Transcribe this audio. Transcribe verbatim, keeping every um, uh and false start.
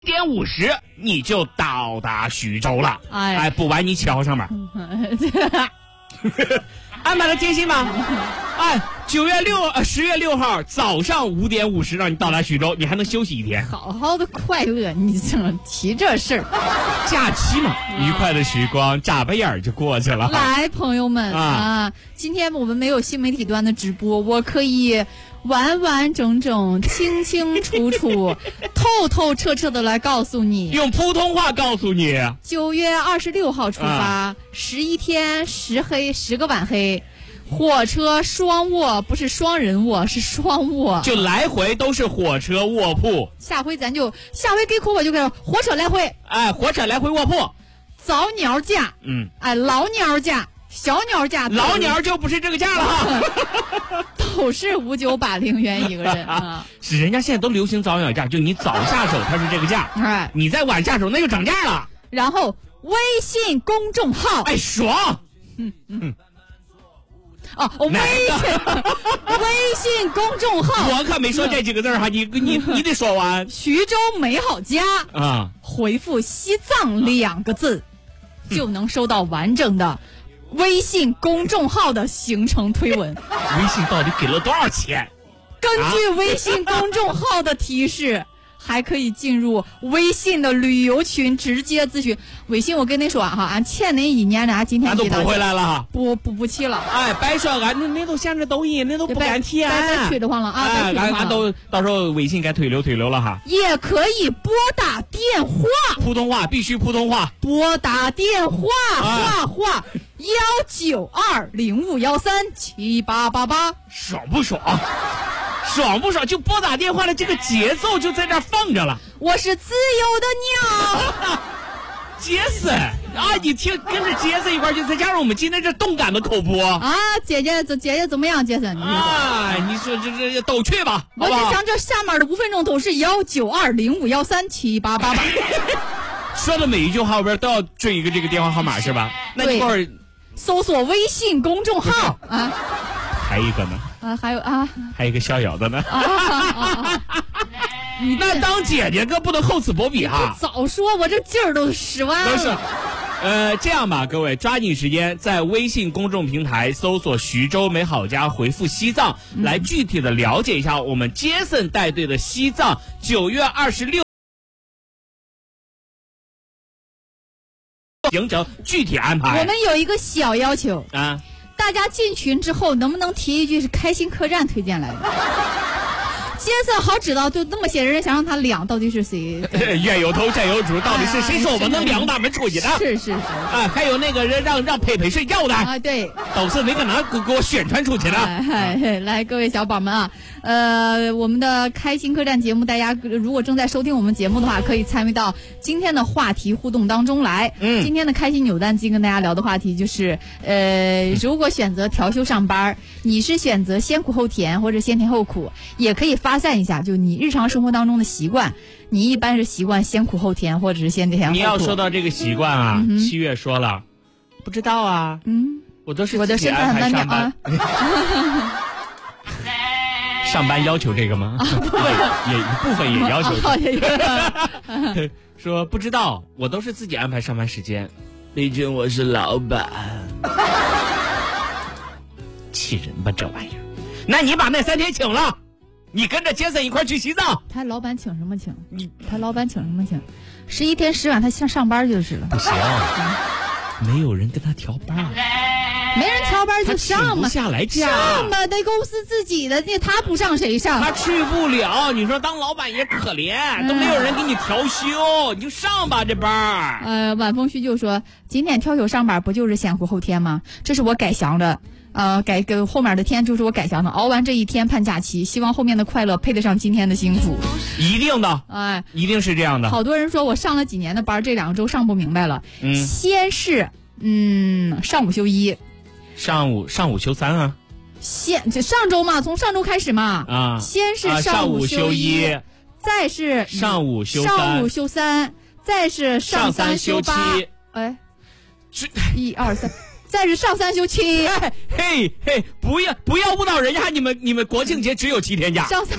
点五十你就到达徐州了。 哎， 哎，不晚你七号上班。安排了贴心吗？哎，九月六呃十月六号早上五点五十让你到达徐州，你还能休息一天， 好好的快乐，你怎么提这事儿？ 假期嘛，愉快的时光眨巴眼儿就过去了。 来，朋友们 啊, 啊，今天我们没有新媒体端的直播，我可以完完整整、清清楚楚、透透彻彻的来告诉你， 用普通话告诉你， 九月二十六号出发，十一、啊、天十黑十个晚黑。火车双卧，不是双人卧，是双卧， 就来回都是火车卧铺。 下回咱就下回给苦我就给火车来回， 哎，火车来回卧铺， 早鸟价， 嗯， 哎，老鸟价，小鸟价， 老鸟就不是这个价了哈， 都是五九八零元一个人啊。 是人家现在都流行早鸟价，就你早下手它是这个价， 哎， 你再晚下手那就涨价了。 然后微信公众号， 哎，爽， 嗯嗯。哦，微信微信公众号， 我可没说这几个字哈，你你你得说完。 徐州美好家啊， 回复西藏两个字，就能收到完整的微信公众号的行程推文。 微信到底给了多少钱？ 根据微信公众号的提示。啊还可以进入微信的旅游群直接咨询。微信我跟你说哈，俺欠您一年的，俺今天都补回来了哈， 补补不起了。 哎，别说俺那那都限制抖音，那都不敢提啊， 别吹得慌了啊！ 哎，俺俺都到时候微信该推流推流了哈。 也可以拨打电话， 普通话必须普通话， 拨打电话话话幺九二零五幺三七八八八， 爽不爽？爽不爽？就拨打电话的这个节奏就在这儿放着了。 我是自由的鸟， 杰森啊！你听，跟着杰森一块儿，就再加上我们今天这动感的口播啊！姐姐，姐姐怎么样？杰森啊，你说这这都去吧， 我就想这下面的五分钟都是幺九二零五幺三七八八八。 说的每一句话后边都要追一个这个电话号码是吧？那一会儿搜索微信公众号啊。 还一个呢？ 啊，还有啊， 还有一个逍遥的呢。 啊啊啊！ 你那当姐姐可不能厚此薄彼哈。 早说，我这劲儿都使完了。 都是，呃，这样吧，各位抓紧时间在微信公众平台搜索徐州美好家，回复西藏，嗯、来具体的了解一下我们杰森带队的西藏九月二十六行程具体安排。 我们有一个小要求啊。 大家进群之后，能不能提一句是开心客栈推荐来的？杰森好知道，就那么些人想让他量，到底是谁？ 冤有头债有主，到底是谁说我们能量他们出去的？ 是是是啊，还有那个人让让佩佩睡觉的啊，对， 都是那个哪给给我宣传出去的。 哎哎、来，各位小宝们啊，呃，我们的开心客栈节目，大家如果正在收听我们节目的话，可以参与到今天的话题互动当中来。嗯，今天的开心扭蛋机跟大家聊的话题就是，呃，如果选择调休上班，你是选择先苦后甜，或者先甜后苦，也可以发散一下，就你日常生活当中的习惯，你一般是习惯先苦后甜，或者是先甜后苦。 你要说到这个习惯啊，嗯、七月说了，不知道啊， 嗯， 我都是自己安排上班。上班要求这个吗？啊、也, 也一部分也要求、啊。说不知道，我都是自己安排上班时间，毕竟我是老板。气人吧这玩意儿！那你把那三天请了。你跟着杰森一块去西藏， 他老板请什么请？你他老板请什么请？十一天十晚他上上班就是了。 不行，嗯、没有人跟他调班， 没人调班就上嘛， 下来假上嘛，得公司自己的，那他不上谁上？ 他去不了。你说当老板也可怜，嗯、都没有人给你调休，你就上吧这班。 呃，晚风絮就说今天调休上班不就是先苦后甜吗？这是我改详的。呃，改个后面的天就是我改祥的，熬完这一天盼假期，希望后面的快乐配得上今天的辛苦。 一定的， 哎， 一定是这样的。 好多人说我上了几年的班，这两个周上不明白了。嗯，先是嗯上午休一， 上午上午休三啊。 先就上周嘛，从上周开始嘛。啊，先是上午休一，啊、再是上午休三，上午休三，再是上三休八。哎，一二三。再是上三休七， 哎嘿嘿，不要不要误导人家，你们你们国庆节只有七天假。 上三